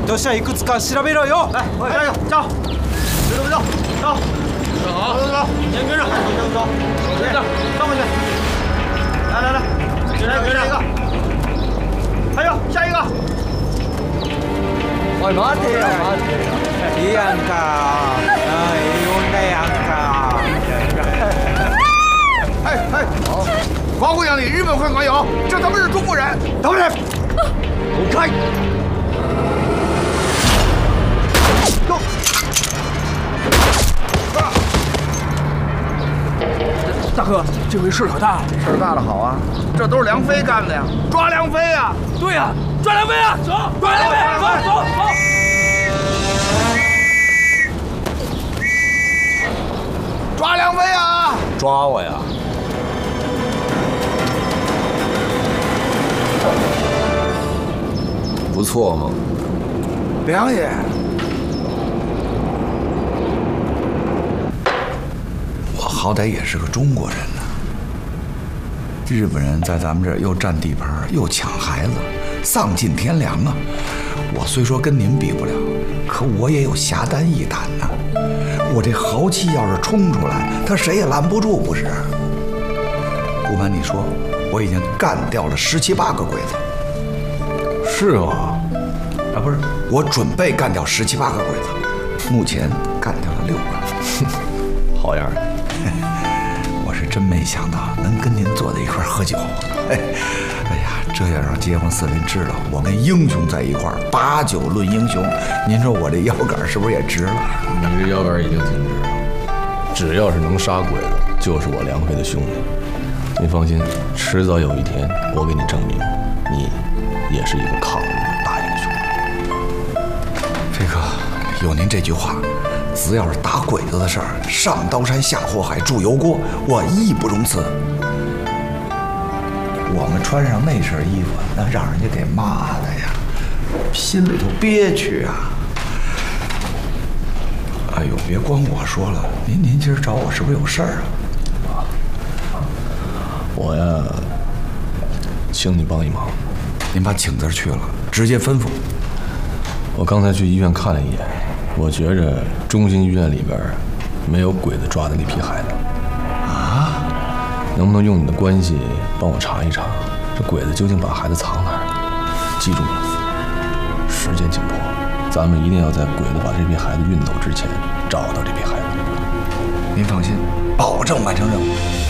どうしたいくつか調べろよ。来，加油，走，别动，走，走，先跟着，走，跟着，上过去。来，跟着一个，还有下一个。おい待てよ。いいやんか。呼んだやんか。 哎，皇姑娘里日本会馆有，这他们是中国人。 等人，走开。 大哥，这回事可大了！ 事儿大了好啊，这都是梁飞干的呀！抓梁飞呀！ 对呀，抓梁飞啊！走，抓梁飞，走。 抓梁飞啊！ 抓我呀！不错嘛， 梁爷。 好歹也是个中国人呢。日本人在咱们这儿又占地盘，又抢孩子，丧尽天良啊！我虽说跟您比不了，可我也有侠肝义胆呐。我这豪气要是冲出来，他谁也拦不住，不是？不瞒你说，我已经干掉了17、18个鬼子。 是吗？ 啊，不是，我准备干掉17、18个鬼子，目前干掉了6个。 好样的！ 我是真没想到能跟您坐在一块儿喝酒，哎呀，这要让街坊四邻知道我跟英雄在一块儿，把酒论英雄，您说我这腰杆是不是也直了？ 你这腰杆已经挺直了，只要是能杀鬼的，就是我梁飞的兄弟。你放心，迟早有一天，我给你证明，你也是一个抗日的大英雄。 飞哥，有您这句话。 只要是打鬼子的事儿，上刀山下火海铸油锅，我义不容辞。我们穿上那身衣服，那让人家给骂的呀，心里头憋屈啊！哎呦，别光我说了，您今儿找我是不是有事儿啊？ 我呀，请你帮一忙。 您把请字去了，直接吩咐。 我刚才去医院看了一眼。 我觉着中心医院里边没有鬼子抓的那批孩子啊， 能不能用你的关系帮我查一查，这鬼子究竟把孩子藏哪儿了？记住了，时间紧迫，咱们一定要在鬼子把这批孩子运走之前找到这批孩子。 您放心，保证完成任务。